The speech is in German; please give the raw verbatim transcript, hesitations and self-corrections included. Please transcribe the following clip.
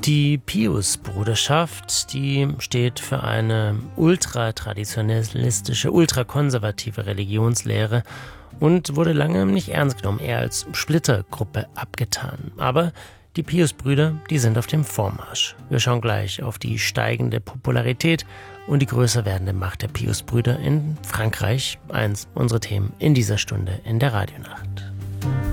Die Pius-Bruderschaft, die steht für eine ultratraditionalistische, ultrakonservative Religionslehre und wurde lange nicht ernst genommen, eher als Splittergruppe abgetan. Aber die Pius-Brüder, die sind auf dem Vormarsch. Wir schauen gleich auf die steigende Popularität und die größer werdende Macht der Pius-Brüder in Frankreich. Eins unserer Themen in dieser Stunde in der Radionacht.